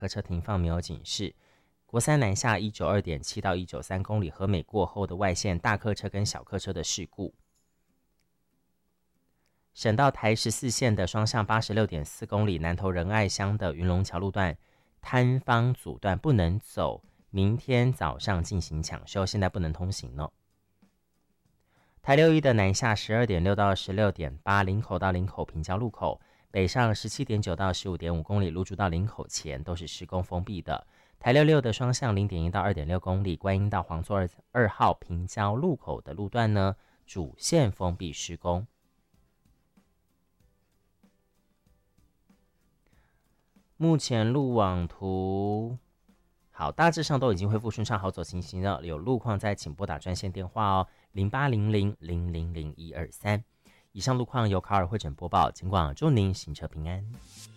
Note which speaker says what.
Speaker 1: 客车停放没有警示。国三南下192.7到193公里和美过后的外线大客车跟小客车的事故。省道台14线的双向86.4公里南投仁爱乡的云龙桥路段摊方阻断不能走，明天早上进行抢修，现在不能通行了。台61的南下12.6到16.8林口到林口平交路口，北上17.9到15.5公里路竹到林口前都是施工封闭的。台66的双向0.1到2.6公里观音到黄厝2号平交路口的路段呢，主线封闭施工。目前路网图好，大致上都已经恢复顺畅好走情形了。有路况再请拨打专线电话哦，0800000123。以上路况由卡尔会诊播报，尽管祝您行车平安。